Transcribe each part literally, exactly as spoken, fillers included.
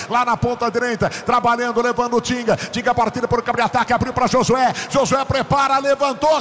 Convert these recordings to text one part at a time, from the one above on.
lá na ponta direita, trabalhando, levando o Tinga, Tinga partida por campo de ataque, abriu para Josué, Josué prepara, levantou,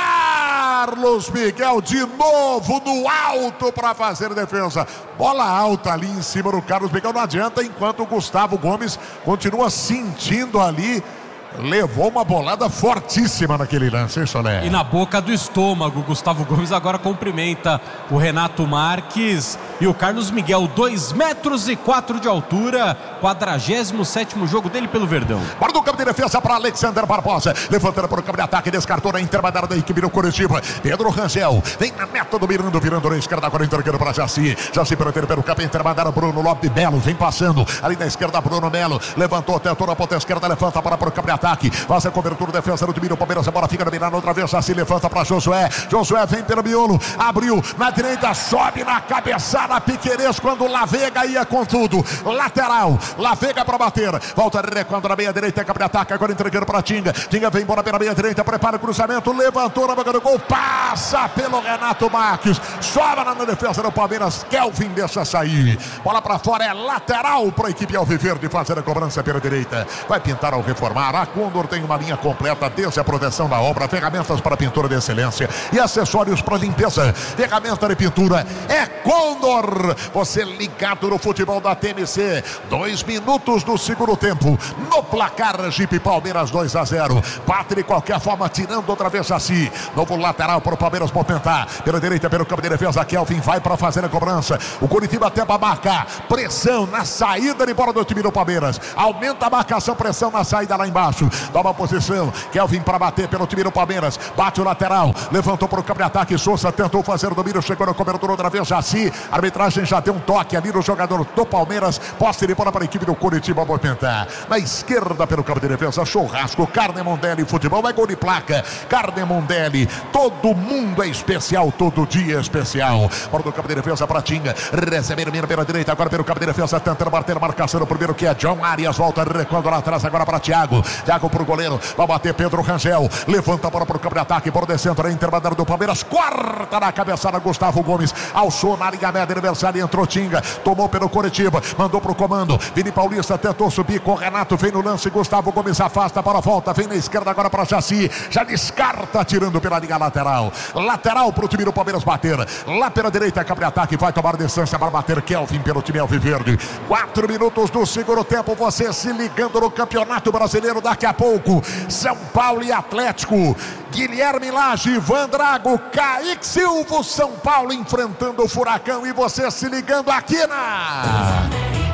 Carlos Miguel de novo no alto para fazer defesa, bola alta ali em cima do Carlos Miguel, não adianta, enquanto o Gustavo Gomes continua sentindo ali, levou uma bolada fortíssima naquele lance, hein, Solé? E na boca do estômago, Gustavo Gomes agora cumprimenta o Renato Marques e o Carlos Miguel, dois metros e quatro de altura, quadragésimo sétimo jogo dele pelo Verdão. Bora do campo de defesa para Alexander Barbosa, levantando para o campo de ataque, descartou na intermediária da equipe do Curitiba, Pedro Rangel, vem na meta do Mirando, virando na esquerda, agora entregando para Jaci, Jaci para ter pelo campo intermediário, Bruno Lopes Melo, vem passando, ali na esquerda, Bruno Melo, levantou, tentou na ponta esquerda, levanta para, para o campo de ataque, ataque, faz a cobertura, defesa do time do Palmeiras, a bola fica dominada outra vez, já se levanta para Josué, Josué vem pelo miolo, abriu na direita, sobe na cabeçada, Piquerez quando Lavega ia com tudo, lateral, Lavega para bater, volta recuando na meia direita, campo de ataque, agora entregando para Tinga, Tinga vem embora pela meia direita, prepara o cruzamento, levantou na boca do gol, passa pelo Renato Marques, sobra na defesa do Palmeiras, Kelvin deixa sair, bola para fora, é lateral para a equipe alviverde fazer a cobrança pela direita, vai pintar ao reformar, a Condor tem uma linha completa, desde a proteção da obra, ferramentas para pintura de excelência e acessórios para limpeza, ferramenta de pintura, é Condor, você ligado no futebol da T M C, dois minutos do segundo tempo, no placar Jeep Palmeiras dois a zero, bate de qualquer forma, tirando outra vez assim, novo lateral para o Palmeiras movimentar, pela direita, pelo campo de defesa, Kelvin vai para fazer a cobrança, o Curitiba até para marcar, pressão na saída de bola do time do Palmeiras, aumenta a marcação, pressão na saída lá embaixo, toma a posição, Kelvin para bater pelo time do Palmeiras, bate o lateral, levantou para o campo de ataque, Souza tentou fazer o domínio, chegou na cobertura outra vez, Jaci, a arbitragem já deu um toque ali no jogador do Palmeiras, posse de bola para a equipe do Curitiba movimentar, na esquerda pelo campo de defesa, churrasco, carne Mondelli, futebol é gol de placa, carne Mondelli, todo mundo é especial, todo dia é especial, para o campo de defesa para Tinga, recebendo mira pela direita, agora pelo campo de defesa, tentando bater a marcação, o primeiro que é John Arias, volta recuando lá atrás, agora para Thiago, Thiago para o goleiro, vai bater Pedro Rangel, levanta a bola para o campo de ataque, por descendo na intermediária do Palmeiras, corta na cabeçada Gustavo Gomes, alçou na linha média adversária, entrou Tinga, tomou pelo Curitiba, mandou para o comando, Vini Paulista tentou subir com o Renato, vem no lance, Gustavo Gomes afasta para a volta, vem na esquerda agora para Jaci, já descarta, tirando pela linha lateral, lateral para o time do Palmeiras bater, lá pela direita, campo de ataque, vai tomar distância para bater Kelvin pelo time alviverde, quatro minutos do segundo tempo, você se ligando no Campeonato Brasileiro, daqui a pouco, São Paulo e Atlético, Guilherme Lage, Ivan Drago, Kaique Silva, São Paulo enfrentando o Furacão e você se ligando aqui na...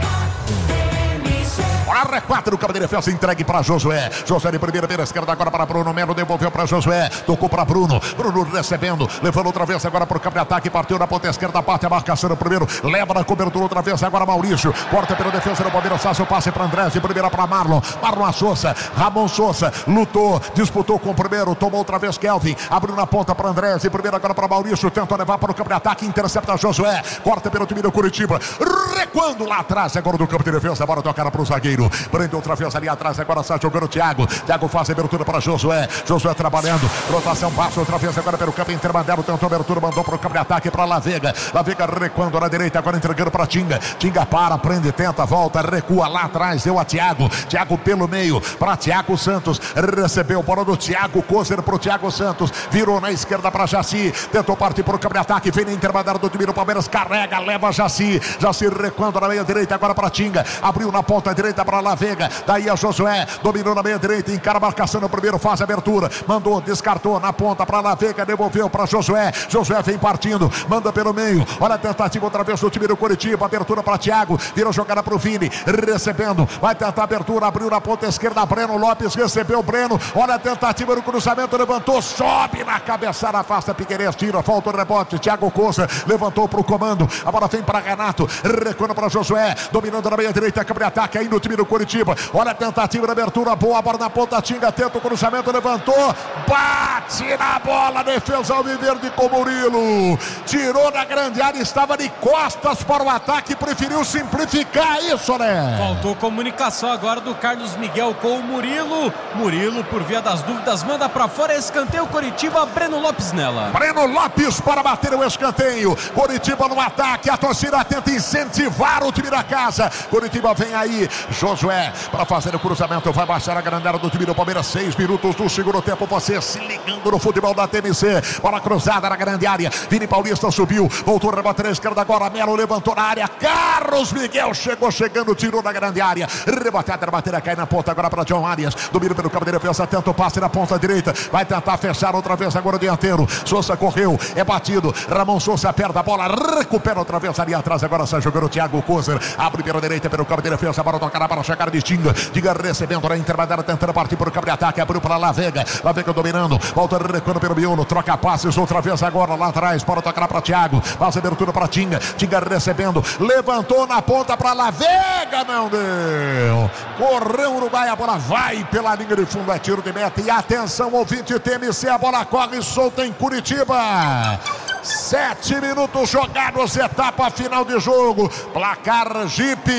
R quatro, campo de defesa, entregue para Josué. Josué de primeira, pela esquerda, agora para Bruno Melo, devolveu para Josué, tocou para Bruno. Bruno recebendo, levando outra vez agora para o campo de ataque, partiu na ponta esquerda, parte a marcação no primeiro, leva na cobertura outra vez, agora Maurício, corta pela defesa do Palmeiras, faz o passe para André, de primeira para Marlon, Marlon Souza, Ramon Souza, lutou, disputou com o primeiro, tomou outra vez Kelvin, abriu na ponta para André, de primeira agora para Maurício, tenta levar para o campo de ataque, intercepta Josué, corta pelo time do Curitiba, recuando lá atrás, agora do campo de defesa, bora tocar para o zagueiro. Prende outra vez ali atrás, agora está jogando o Thiago. Thiago faz a abertura para Josué. Josué trabalhando, rotação baixa outra vez agora pelo campo intermediário. Tentou a abertura, mandou para o campo de ataque para Lavega. Lavega recuando na direita, agora entregando para Tinga. Tinga para, prende, tenta, volta, recua lá atrás. Deu a Thiago. Thiago pelo meio para Thiago Santos. Recebeu bola do Thiago Kozer para o Thiago Santos. Virou na esquerda para Jaci. Tentou partir para o campo de ataque. Vem na intermediária do time do Palmeiras. Carrega, leva Jaci. Jaci recuando na meia direita, agora para Tinga. Abriu na ponta direita para Lavega, daí a Josué, dominou na meia direita, encara a marcação no primeiro, faz a abertura, mandou, descartou na ponta para Lavega, devolveu para Josué, Josué vem partindo, manda pelo meio, olha a tentativa outra vez do time do Curitiba, abertura para Thiago, virou jogada para o Vini, recebendo, vai tentar a abertura, abriu na ponta esquerda, Breno Lopes, recebeu o Breno, olha a tentativa do cruzamento, levantou, sobe na cabeçada, afasta Piquerez, tira, falta o rebote, Thiago Costa, levantou para o comando, a bola vem para Renato, recuando para Josué, dominando na meia direita, campo de ataque, aí no time do do Curitiba. Olha a tentativa de abertura, boa bola na ponta, Tinga tenta o cruzamento, levantou, bate na bola, defesa alviverde com Murilo, tirou da grande área, estava de costas para o ataque, preferiu simplificar isso, né? Faltou comunicação agora do Carlos Miguel com o Murilo. Murilo, por via das dúvidas, manda para fora, escanteio Curitiba, Breno Lopes nela. Breno Lopes para bater o escanteio. Curitiba no ataque, a torcida tenta incentivar o time da casa. Curitiba vem aí, Josué para fazer o cruzamento, vai baixar a grande área do time do Palmeiras. Seis minutos do segundo tempo, você se ligando no futebol da T M C. Bola cruzada na grande área, Vini Paulista subiu, voltou a rebater a esquerda agora, Melo levantou na área, Carlos Miguel chegou chegando, tirou da grande área, rebatida, rebatida, cai na ponta agora para John Arias, domina pelo campo de defesa, tenta o passe na ponta direita, vai tentar fechar outra vez agora o dianteiro, Souza correu, é batido, Ramon Souza perde a bola, recupera outra vez ali atrás, agora sai jogando o Thiago Kozer, abre pela direita pelo campo de defesa, para tocar para chegar de Tinga, Tinga recebendo na intermediária, tentando partir para o campo de ataque, abriu para La Vega, La Vega dominando, volta recuando pelo miolo, troca passes outra vez agora lá atrás, para tocar para Thiago, faz abertura para Tinga, Tinga recebendo, levantou na ponta para La Vega, não deu, correu o Uruguai, a bola vai pela linha de fundo, é tiro de meta, e atenção ouvinte T M C, a bola corre solta em Curitiba. Sete minutos jogados, etapa final de jogo. Placar Jeep.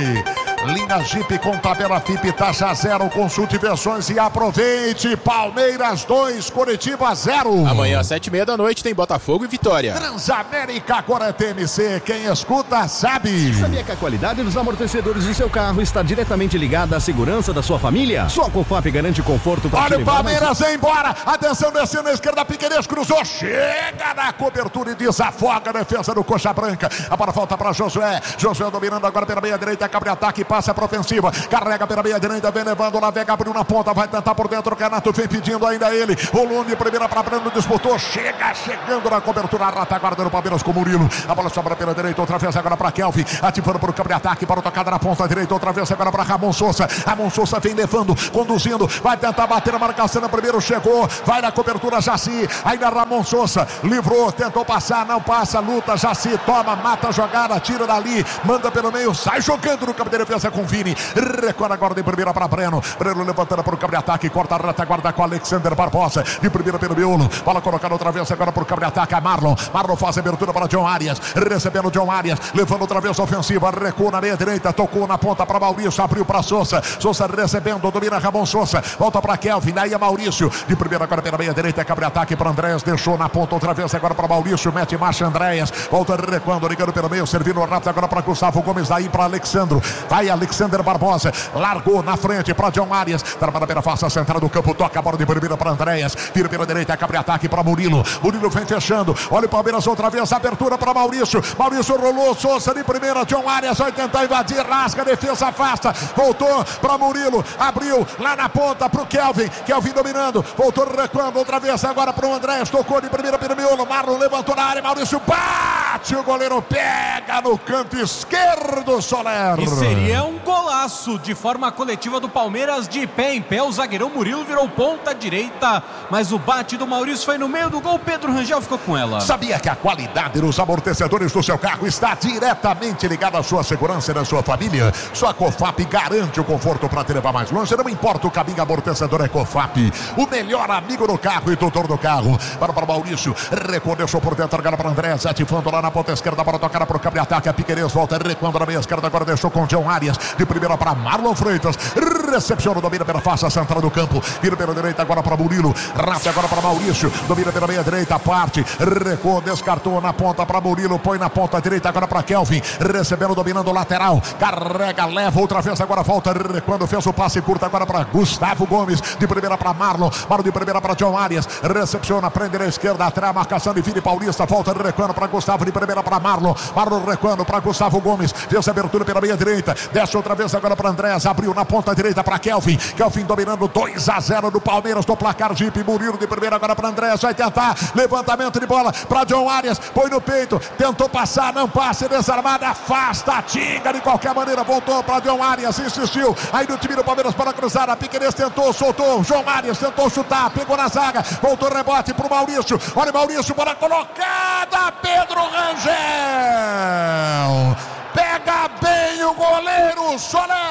Linha Jeep com tabela F I P, taxa zero. Consulte versões e aproveite. Palmeiras dois, Curitiba zero. Amanhã às sete e meia da noite tem Botafogo e Vitória. Transamérica, agora é T M C. Quem escuta sabe. Sabia que a qualidade dos amortecedores do seu carro está diretamente ligada à segurança da sua família? Só a Cofap garante conforto para olha o Palmeiras mais... embora. Atenção, descendo na esquerda, Piqueires cruzou. Chega na cobertura e desafoga a defesa do Coxa Branca. A bola volta para Josué. Josué dominando agora pela meia direita. Cabre ataque, passa para ofensiva. Carrega pela meia direita, vem levando La Vega, abriu na ponta, vai tentar por dentro. O Renato vem pedindo ainda ele. O Lune, primeira para Breno, disputou. Chega, chegando na cobertura. A retaguarda do Palmeiras com Murilo. A bola sobra pela direita, outra vez agora para Kelvin. Ativando para o campo de ataque, para o tocada na ponta direita. Outra vez agora para Ramon Souza. Ramon Souza vem levando, conduzindo. Vai tentar bater a marcação. No primeiro chegou. Vai na cobertura, Jaci. Ainda Ramon Souza. Livrou, tentou passar, não passa. Luta, Jaci. Toma, mata a jogada. Tira dali. Manda pelo meio. Sai jogando no campo de defesa com Vini. Recorre agora de primeira para Breno. Breno levantando para o campo de ataque. Corta a retaguarda com Alexander Barbosa. De primeira pelo miolo. Bola colocada outra vez agora para o campo de ataque. A Marlon. Marlon faz a abertura para John Arias. Recebendo John Arias. Levando outra vez a ofensiva. Recua na meia direita. Tocou na ponta para Maurício. Abriu para Souza. Souza recebendo. Domina Ramon Souza. Volta para Kelvin. Daí é Maurício. De primeira agora pela meia direita. Cabre ataque para Andréas. Deixou na ponta outra vez agora para Maurício. Mete marcha Andréas. Volta recuando. Ligando pelo meio. Servindo rápido agora para Gustavo Gomes. Daí para Alexandro. Vai Alexander Barbosa. Largou na frente para John Arias. Trabalha pela face central do campo. Toca a bola de primeira para Andréas. Vira pela direita. Cabre ataque para Murilo. Murilo vem fechando. Olha o Palmeiras outra vez. Abertura para Maurício. Maurício rolou. Souza de primeira. John Arias vai tentar invadir. Rasga. Defesa afasta. Voltou para Murilo. Abriu lá na ponta para o Kelvin. Kelvin dominando. Voltou recuando outra vez agora para o Andréas. Tocou de primeira pelo miolo. Marlon levantou na área. Maurício bate. O goleiro pega no canto esquerdo. Soler. E seria um golaço de forma coletiva do Palmeiras, de pé em pé. O zagueirão Murilo virou ponta direita, mas o bate do Maurício foi no meio do gol. Pedro Rangel ficou com ela. Sabia que a qualidade dos amortecedores do seu carro está diretamente ligada à sua segurança e da sua família? Sua Cofap garante o conforto para te levar mais longe. Não importa o caminho, amortecedor é Cofap, o melhor amigo do carro e tutor do carro. Para para Maurício, recordeu por dentro agora para André, ativando lá na ponta esquerda para tocar para o campo de ataque. A Piqueires volta recuando na meia esquerda, agora deixou com John Arias. De primeira para Marlon Freitas, recepciona, domina pela face central do campo, vira pela direita agora para Murilo, rata agora para Maurício, domina pela meia direita, parte, recuou, descartou na ponta para Murilo, põe na ponta direita agora para Kelvin, recebendo, dominando o lateral, carrega, leva outra vez, agora volta, recuando, fez o passe curto agora para Gustavo Gomes, de primeira para Marlon, Marlon de primeira para John Arias, recepciona, prende na esquerda, atrás, marcação de Vini Paulista, volta recuando para Gustavo, de primeira para Marlon, Marlon recuando para Gustavo Gomes, fez a abertura pela meia direita, desce outra vez agora para Andréas, abriu na ponta direita para Kelvin, Kelvin dominando dois a zero do Palmeiras, do placar Jeep. Murilo de primeira agora para Andréas, vai tentar, levantamento de bola para John Arias, põe no peito, tentou passar, não passa, desarmada, afasta, Tinga de qualquer maneira, voltou para John Arias, insistiu, aí no time do Palmeiras para cruzar, a Piqueires tentou, soltou, John Arias tentou chutar, pegou na zaga, voltou rebote para o Maurício, olha o Maurício, bola colocada, Pedro Rangel, pega bem o goleiro Soler.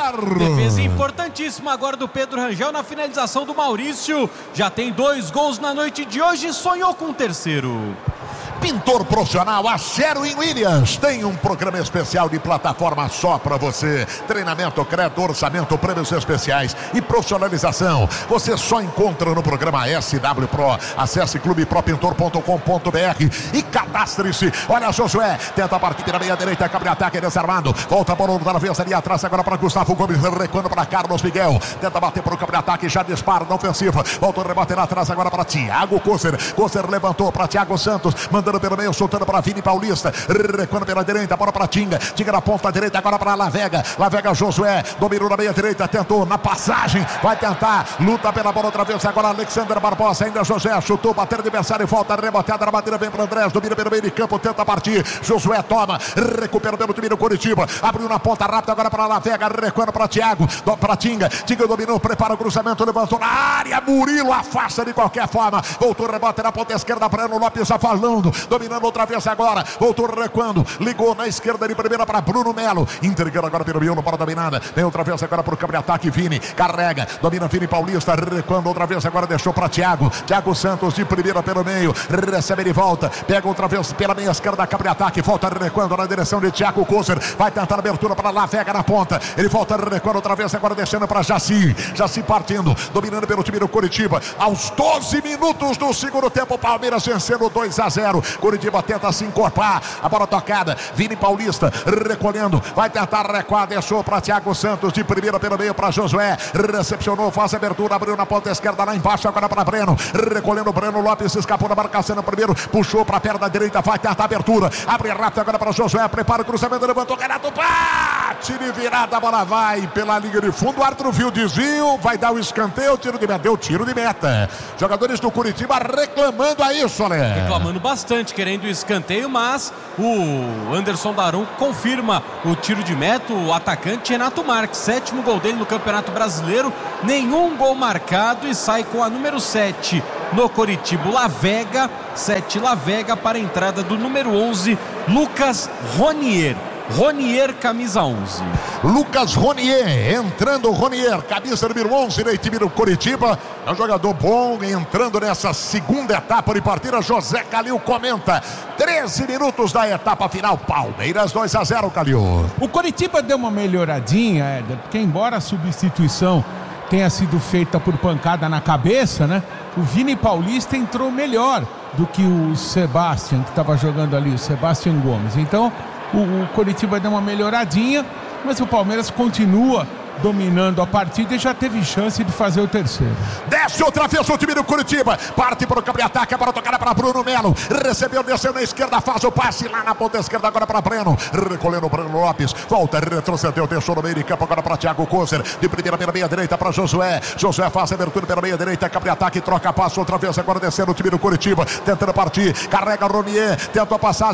ar. Defesa importantíssima agora do Pedro Rangel na finalização do Maurício. Já tem dois gols na noite de hoje e sonhou com o terceiro. Pintor profissional, a Sherwin Williams tem um programa especial de plataforma só para você. Treinamento, crédito, orçamento, prêmios especiais e profissionalização. Você só encontra no programa S W Pro. Acesse clube pro pintor ponto com ponto b r e cadastre-se. Olha, Josué, tenta partir na meia direita, cabre ataque desarmado. Volta a bola na vez ali atrás agora para Gustavo Gomes, recuando para Carlos Miguel. Tenta bater para o cabre ataque, já dispara na ofensiva. Volta o rebate lá atrás agora para Thiago Kosser. Kosser levantou para Thiago Santos, mandando pelo meio, soltando para Vini Paulista, recuando pela direita, bola para Tinga, Tinga na ponta direita, agora para Lavega, Lavega Josué, dominou na meia direita, tentou na passagem, vai tentar, luta pela bola outra vez, agora Alexander Barbosa, ainda Josué, chutou, bateu o adversário, volta, reboteada na batida, vem para Andrés, domina pelo meio de campo, tenta partir, Josué toma, recupera pelo time do Curitiba, abriu na ponta rápida, agora para Lavega, recuando para Thiago, para Tinga, Tinga dominou, prepara o cruzamento, levantou na área, Murilo afasta de qualquer forma, voltou, rebote na ponta esquerda, Breno Lopes falando, dominando outra vez agora, voltou recuando, ligou na esquerda de primeira para Bruno Melo, entregando agora pelo meio, não para dominada, vem outra vez agora para o campo de ataque, Vini, carrega, domina Vini Paulista, recuando outra vez agora, deixou para Thiago, Thiago Santos de primeira pelo meio, recebe de volta, pega outra vez pela meia esquerda, campo de ataque, volta recuando na direção de Thiago Kosser, vai tentar abertura para Lavega na ponta, ele volta recuando outra vez agora, deixando para Jaci, Jaci partindo, dominando pelo time do Curitiba, aos doze minutos do segundo tempo, Palmeiras vencendo dois a zero, Curitiba tenta se encorpar, a bola tocada, Vini Paulista recolhendo, vai tentar recuar, deixou para Thiago Santos de primeira pelo meio para Josué, recepcionou, faz abertura, abriu na ponta esquerda lá embaixo, agora para Breno, recolhendo Breno Lopes, escapou da marcação no primeiro, puxou para a perna direita, vai tentar abertura, abre rápido agora para Josué, prepara o cruzamento, levantou, Renato, bate de virada, a bola vai pela linha de fundo, o árbitro viu o desvio, vai dar o escanteio, tiro de meta, deu tiro de meta, jogadores do Curitiba reclamando a isso, né? Reclamando bastante, querendo o escanteio, mas o Anderson Daron confirma o tiro de meta, o atacante Renato Marques, sétimo gol dele no Campeonato Brasileiro, nenhum gol marcado e sai com a número sete no Coritiba, Lavega, sete Lavega para a entrada do número onze, Lucas Ronier. Ronier, camisa onze. Lucas Ronier, entrando Ronier, camisa número onze do time do Curitiba, é um jogador bom, entrando nessa segunda etapa de partida. José Calil comenta, treze minutos da etapa final, Palmeiras dois a zero, Calil. O Curitiba deu uma melhoradinha, Éder, porque embora a substituição tenha sido feita por pancada na cabeça, né? O Vini Paulista entrou melhor do que o Sebastião, que estava jogando ali, o Sebastião Gomes. Então, o, o Curitiba deu uma melhoradinha, mas o Palmeiras continua dominando a partida e já teve chance de fazer o terceiro. Desce outra vez o time do Curitiba, parte para o campo de ataque, para tocar para Bruno Melo, recebeu, desceu na esquerda, faz o passe lá na ponta esquerda agora para Breno, recolhendo o Breno Lopes, volta, retrocedeu, deixou no meio de campo agora para Thiago Kosser, de primeira pela meia direita para Josué, Josué faz a abertura pela meia direita, campo de ataque, troca passo outra vez agora descendo o time do Curitiba, tentando partir, carrega Ronier, tenta a passagem,